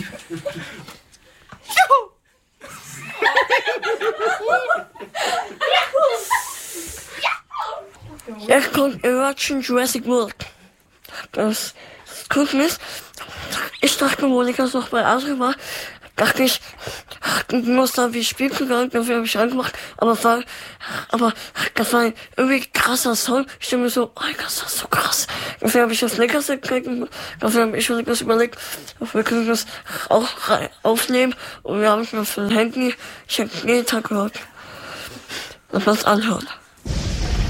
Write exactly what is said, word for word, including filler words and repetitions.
Ich guck immer schon Jurassic World. Das gucken ist. Ich dachte, Monika ist noch bei Adri war. Dachte ich, ich muss da wie spielen gegangen, dafür habe ich angemacht. Aber war, aber das war ein irgendwie krasser Song. Ich dachte mir so, oh, das ist so krass. Dafür habe ich das Leckerste gekriegt. Dafür habe ich mir das überlegt, wir können das auch aufnehmen. Und wir haben es mir für ein Handy. Ich habe jeden Tag gehört. Und das anhören.